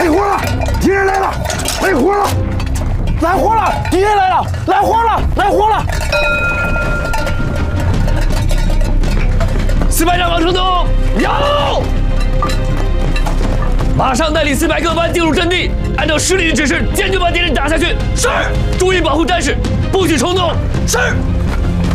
来活了！敌人来了！来活了！来活了！敌人来了！来活了！来活了！ 400长王承东，有！马上带领400各班进入阵地，按照司令的指示，坚决把敌人打下去。是。注意保护战士，不许冲动。是。